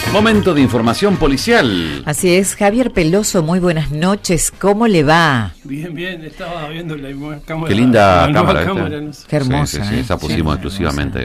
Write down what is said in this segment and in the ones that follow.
Momento de información policial. Así es, Javier Peloso, muy buenas noches, ¿cómo le va? Bien, estaba viendo la cámara. Qué linda cámara. No sé. Qué hermosa. Sí, esa pusimos exclusivamente.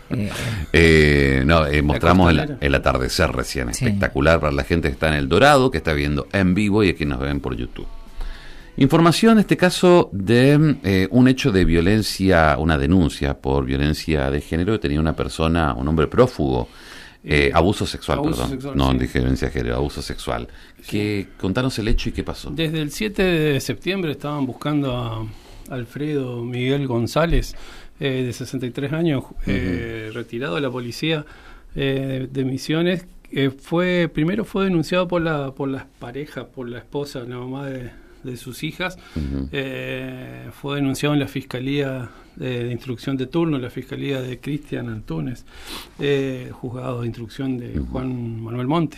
Mostramos el atardecer recién, espectacular para la gente que está en El Dorado, que está viendo en vivo y a quienes nos ven por YouTube. Información, en este caso, de un hecho de violencia, una denuncia por violencia de género que tenía una persona, un hombre prófugo. Abuso sexual, sexual, no sí. dije violencia de género, abuso sexual. Contanos el hecho y qué pasó. Desde el 7 de septiembre estaban buscando a Alfredo Miguel González, de 63 años, retirado de la policía de Misiones. Primero fue denunciado por las parejas, por la esposa, la mamá de sus hijas. Fue denunciado en la Fiscalía de Instrucción de Turno, la Fiscalía de Cristian Antunes, juzgado de instrucción de Juan Manuel Monte.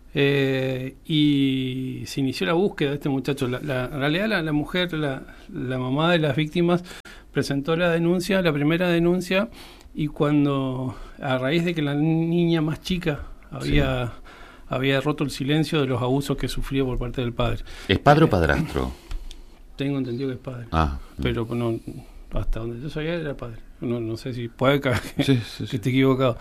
Y se inició la búsqueda de este muchacho. En realidad la mujer, la mamá de las víctimas, presentó la primera denuncia, y a raíz de que la niña más chica había roto el silencio de los abusos que sufría por parte del padre. ¿Es padre o padrastro? Tengo entendido que es padre. Pero no, hasta donde yo sabía era padre. No sé si puede que esté equivocado.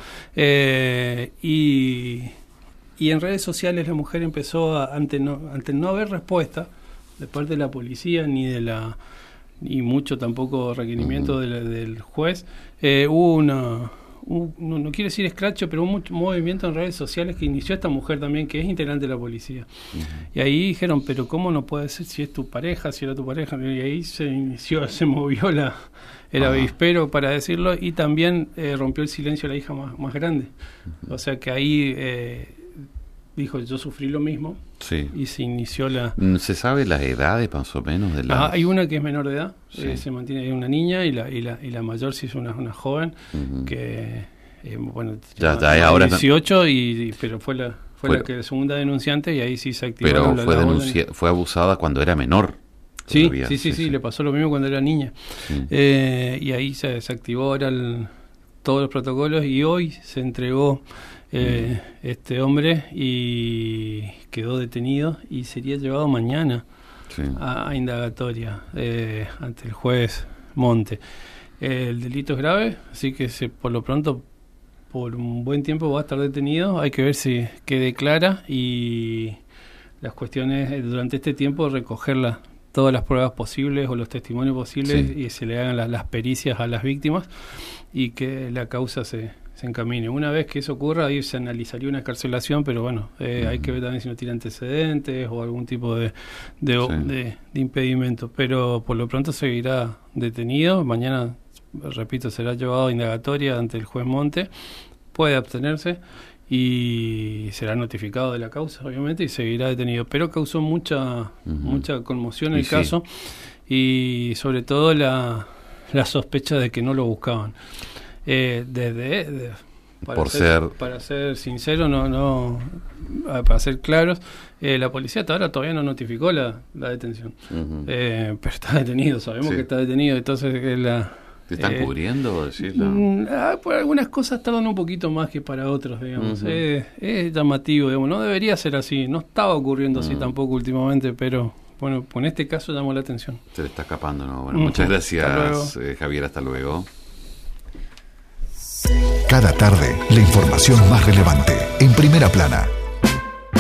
Y en redes sociales la mujer empezó ante no haber respuesta de parte de la policía ni mucho tampoco requerimiento del juez. Hubo no quiero decir escracho, pero un movimiento en redes sociales que inició esta mujer también, que es integrante de la policía. Y ahí dijeron, pero ¿cómo no puede ser si es tu pareja, si era tu pareja? Y ahí se movió el avispero, para decirlo, y también rompió el silencio la hija más grande. O sea que ahí dijo, yo sufrí lo mismo. Sí. Y se inició ¿Se sabe las edades más o menos de la? Hay una que es menor de edad, se mantiene, hay una niña, y la mayor sí es una joven que ya ahora 18 pero fue la segunda denunciante, y ahí sí se activó. Pero fue abusada cuando era menor. Sí, le pasó lo mismo cuando era niña. Y ahí se activó ahora todos los protocolos, y hoy se entregó este hombre y quedó detenido y sería llevado mañana a indagatoria ante el juez Monte. El delito es grave, así que por lo pronto, por un buen tiempo va a estar detenido. Hay que ver qué declara, y las cuestiones durante este tiempo recoger todas las pruebas posibles o los testimonios posibles, y se le hagan las pericias a las víctimas, y que la causa se encamine. Una vez que eso ocurra, ahí se analizaría una excarcelación, pero bueno, hay que ver también si no tiene antecedentes o algún tipo de impedimento. Pero por lo pronto seguirá detenido. Mañana, repito, será llevado a indagatoria ante el juez Monte. Puede abstenerse y será notificado de la causa, obviamente, y seguirá detenido. Pero causó mucha conmoción el caso, y sobre todo la sospecha de que no lo buscaban. Para ser sincero, para ser claros, la policía hasta ahora todavía no notificó la detención, pero está detenido, sabemos que está detenido. Entonces ¿te están cubriendo? Por algunas cosas tardan un poquito más que para otros, digamos. Es llamativo, digamos. No debería ser así, no estaba ocurriendo así tampoco últimamente, pero bueno, en este caso llamó la atención. Se le está escapando, ¿no? Bueno, muchas gracias, Javier, hasta luego. Cada tarde, la información más relevante, en Primera Plana.